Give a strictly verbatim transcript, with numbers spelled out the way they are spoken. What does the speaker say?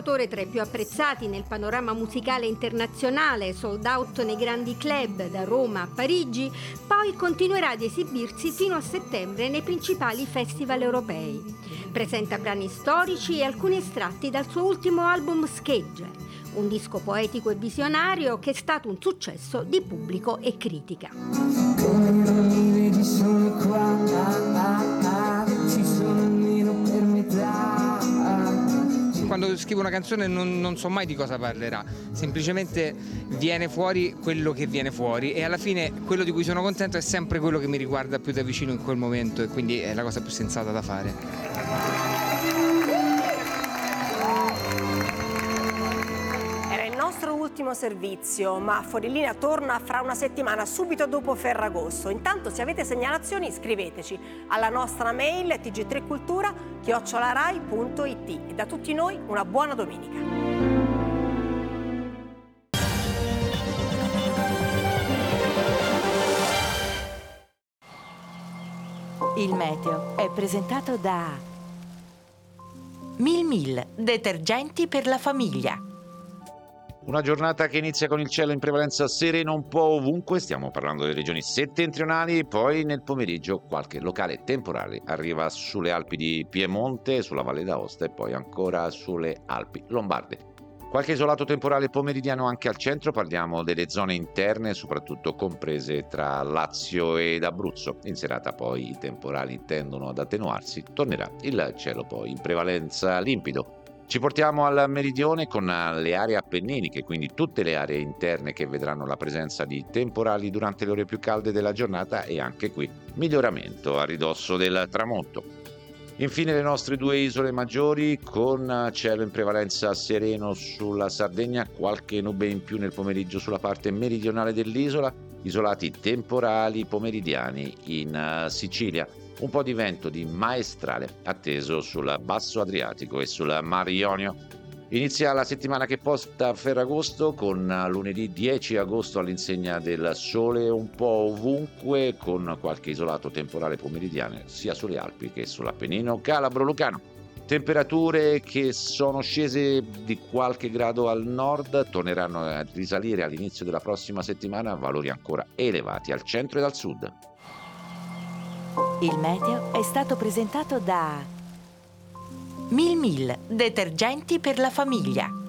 cantautore tra i più apprezzati nel panorama musicale internazionale, sold out nei grandi club da Roma a Parigi, poi continuerà ad esibirsi fino a settembre nei principali festival europei. Presenta brani storici e alcuni estratti dal suo ultimo album Schegge, un disco poetico e visionario che è stato un successo di pubblico e critica. Come non mi vedi sono qua, ah, ah, ci sono almeno per metà. Quando scrivo una canzone non, non so mai di cosa parlerà, semplicemente viene fuori quello che viene fuori e alla fine quello di cui sono contento è sempre quello che mi riguarda più da vicino in quel momento e quindi è la cosa più sensata da fare. Ultimo servizio, ma Fuori Linea torna fra una settimana, subito dopo Ferragosto. Intanto, se avete segnalazioni, scriveteci alla nostra mail t g tre cultura chiocciola rai punto it. E da tutti noi una buona domenica. Il meteo è presentato da Mil Mil, detergenti per la famiglia. Una giornata che inizia con il cielo in prevalenza sereno un po' ovunque, stiamo parlando delle regioni settentrionali, poi nel pomeriggio qualche locale temporale arriva sulle Alpi di Piemonte, sulla Valle d'Aosta e poi ancora sulle Alpi Lombarde. Qualche isolato temporale pomeridiano anche al centro, parliamo delle zone interne, soprattutto comprese tra Lazio ed Abruzzo. In serata poi i temporali tendono ad attenuarsi, tornerà il cielo poi in prevalenza limpido. Ci portiamo al meridione con le aree appenniniche, quindi tutte le aree interne che vedranno la presenza di temporali durante le ore più calde della giornata e anche qui miglioramento a ridosso del tramonto. Infine le nostre due isole maggiori con cielo in prevalenza sereno sulla Sardegna, qualche nube in più nel pomeriggio sulla parte meridionale dell'isola, isolati temporali pomeridiani in Sicilia. Un po' di vento di maestrale atteso sul basso Adriatico e sul Mar Ionio. Inizia la settimana che porta Ferragosto con lunedì dieci agosto all'insegna del sole un po' ovunque con qualche isolato temporale pomeridiano sia sulle Alpi che sull'Appennino calabro-lucano. Temperature che sono scese di qualche grado al nord, torneranno a risalire all'inizio della prossima settimana a valori ancora elevati al centro ed al sud. Il meteo è stato presentato da Mil Mil, detergenti per la famiglia.